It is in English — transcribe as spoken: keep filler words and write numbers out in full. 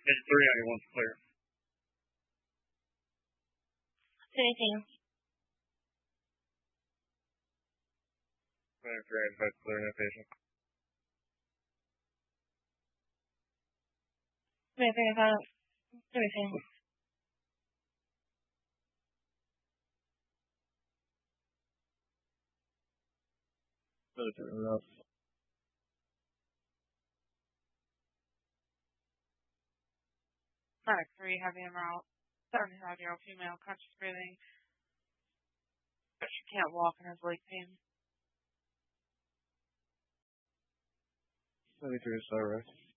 It's three on your one's clear. Anything. twenty-three and five clear, no patient. twenty-three and five. Anything. twenty-three enough. Product three, heavy emerald, seventy-five-year-old female, conscious breathing, but she can't walk and has leg pain. twenty-three is alright.